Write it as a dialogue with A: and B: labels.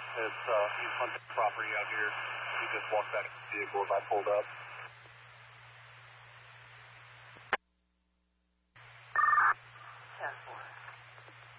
A: He's hunting property out here. He just walked back to the vehicle as I pulled up.